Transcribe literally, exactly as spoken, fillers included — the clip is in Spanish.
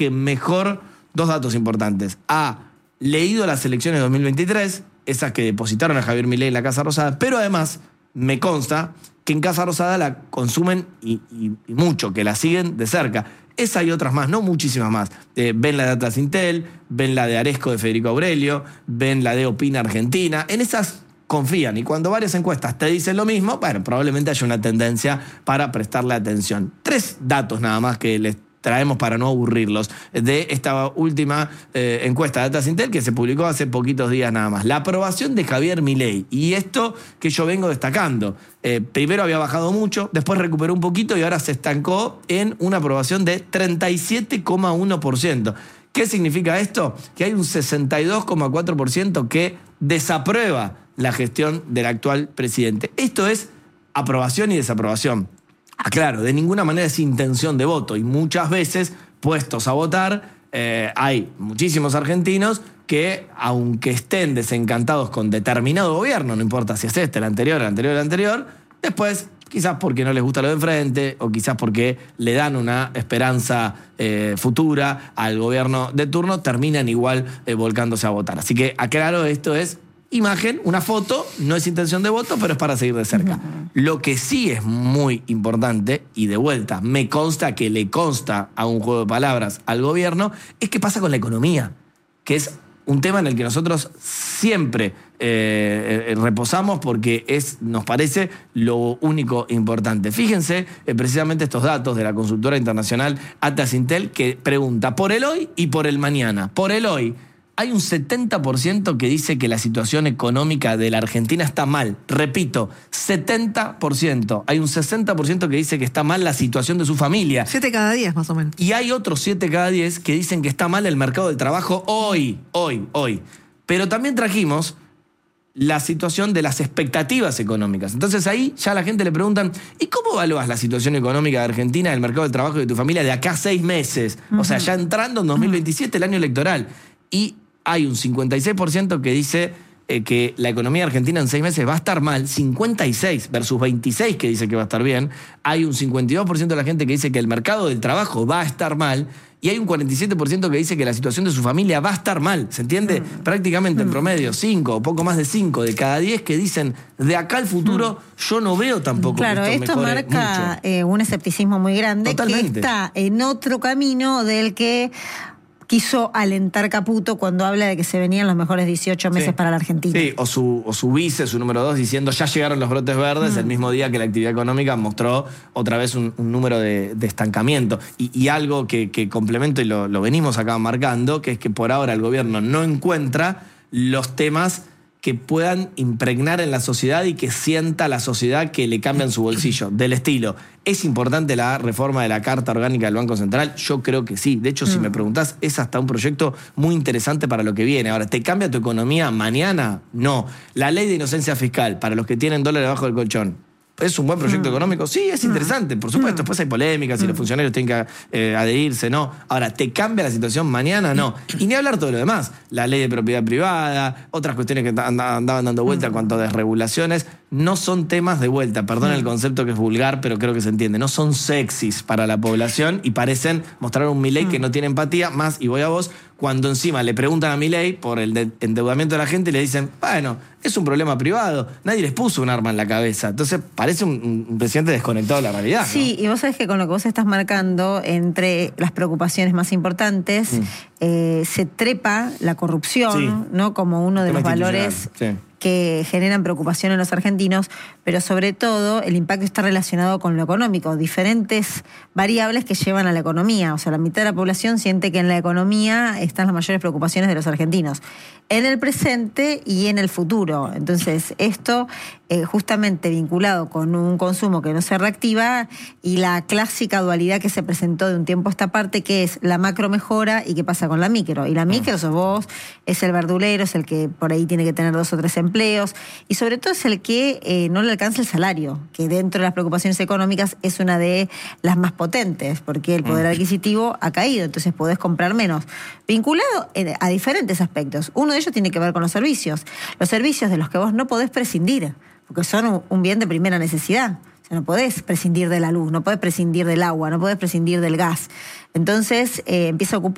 que mejor, dos datos importantes. Ha leído las elecciones de dos mil veintitrés, esas que depositaron a Javier Milei en la Casa Rosada, pero además me consta que en Casa Rosada la consumen y, y, y mucho, que la siguen de cerca. Esa y otras más, no muchísimas más. Eh, ven la de Atlas Intel, ven la de Aresco de Federico Aurelio, ven la de Opina Argentina. En esas confían, y cuando varias encuestas te dicen lo mismo, bueno, probablemente haya una tendencia para prestarle atención. Tres datos nada más que les traemos para no aburrirlos, de esta última eh, encuesta de Atlas Intel que se publicó hace poquitos días nada más. La aprobación de Javier Milei, y esto que yo vengo destacando. Eh, primero había bajado mucho, después recuperó un poquito y ahora se estancó en una aprobación de treinta y siete coma uno por ciento. ¿Qué significa esto? Que hay un sesenta y dos coma cuatro por ciento que desaprueba la gestión del actual presidente. Esto es aprobación y desaprobación. Aclaro, de ninguna manera es intención de voto, y muchas veces, puestos a votar, eh, hay muchísimos argentinos que, aunque estén desencantados con determinado gobierno, no importa si es este, el anterior, el anterior, el anterior, después, quizás porque no les gusta lo de enfrente, o quizás porque le dan una esperanza eh, futura al gobierno de turno, terminan igual eh, volcándose a votar. Así que, aclaro, esto es imagen, una foto, no es intención de voto, pero es para seguir de cerca. Uh-huh. Lo que sí es muy importante, y de vuelta, me consta que le consta a un juego de palabras al gobierno, es qué pasa con la economía, que es un tema en el que nosotros siempre eh, reposamos porque es, nos parece, lo único importante. Fíjense eh, precisamente estos datos de la consultora internacional Atlas Intel, que pregunta por el hoy y por el mañana. Por el hoy, hay un setenta por ciento que dice que la situación económica de la Argentina está mal. Repito, setenta por ciento. Hay un sesenta por ciento que dice que está mal la situación de su familia. Siete cada diez, más o menos. Y hay otros siete cada diez que dicen que está mal el mercado del trabajo hoy, hoy, hoy. Pero también trajimos la situación de las expectativas económicas. Entonces ahí ya a la gente le preguntan, ¿y cómo evalúas la situación económica de Argentina, del mercado del trabajo y de tu familia de acá a seis meses? Uh-huh. O sea, ya entrando en dos mil veintisiete, el año electoral. Y hay un cincuenta y seis por ciento que dice eh, que la economía argentina en seis meses va a estar mal, cincuenta y seis versus veintiséis que dice que va a estar bien. Hay un cincuenta y dos por ciento de la gente que dice que el mercado del trabajo va a estar mal. Y hay un cuarenta y siete por ciento que dice que la situación de su familia va a estar mal. ¿Se entiende? Mm. Prácticamente en promedio, cinco o poco más de cinco de cada diez que dicen de acá al futuro, mm. yo no veo tampoco claro, que esto, esto mejore marca eh, un escepticismo muy grande. Totalmente. Que está en otro camino del que quiso alentar Caputo cuando habla de que se venían los mejores dieciocho meses sí. para la Argentina. Sí, o su, o su vice, su número dos, diciendo ya llegaron los brotes verdes, mm. el mismo día que la actividad económica mostró otra vez un, un número de, de estancamiento. Y, y algo que, que complemento, y lo, lo venimos acá marcando, que es que por ahora el gobierno no encuentra los temas que puedan impregnar en la sociedad y que sienta la sociedad que le cambian su bolsillo. Del estilo, ¿es importante la reforma de la Carta Orgánica del Banco Central? Yo creo que sí. De hecho, mm. si me preguntás, es hasta un proyecto muy interesante para lo que viene. Ahora, ¿te cambia tu economía mañana? No. La ley de inocencia fiscal para los que tienen dólares debajo del colchón. ¿Es un buen proyecto mm. económico? Sí, es interesante, por supuesto. Después hay polémicas, si mm. los funcionarios tienen que eh, adherirse, no. Ahora, ¿te cambia la situación mañana? No. Y ni hablar todo lo demás. La ley de propiedad privada, otras cuestiones que andaban dando vuelta en cuanto a desregulaciones, no son temas de vuelta. Perdón mm. el concepto que es vulgar, pero creo que se entiende. No son sexys para la población y parecen mostrar un Milei mm. que no tiene empatía. Más, y voy a vos, cuando encima le preguntan a Milei por el de endeudamiento de la gente y le dicen, bueno, es un problema privado, nadie les puso un arma en la cabeza. Entonces parece un, un presidente desconectado de la realidad, ¿no? Sí, y vos sabés que con lo que vos estás marcando, entre las preocupaciones más importantes, mm. eh, se trepa la corrupción, sí. ¿no? Como uno de los valores sí. que generan preocupación en los argentinos, pero sobre todo el impacto está relacionado con lo económico, diferentes variables que llevan a la economía. O sea, la mitad de la población siente que en la economía están las mayores preocupaciones de los argentinos, en el presente y en el futuro. Entonces, esto eh, justamente vinculado con un consumo que no se reactiva y la clásica dualidad que se presentó de un tiempo a esta parte, que es la macro mejora y qué pasa con la micro. Y la micro sos vos, es el verdulero, es el que por ahí tiene que tener dos o tres empleos, y sobre todo es el que eh, no le alcanza el salario, que dentro de las preocupaciones económicas es una de las más potentes, porque el poder adquisitivo ha caído, entonces podés comprar menos. Vinculado a diferentes aspectos. Uno de ellos tiene que ver con los servicios. Los servicios de los que vos no podés prescindir, porque son un bien de primera necesidad. O sea, no podés prescindir de la luz, no podés prescindir del agua, no podés prescindir del gas. Entonces eh, empieza a ocupar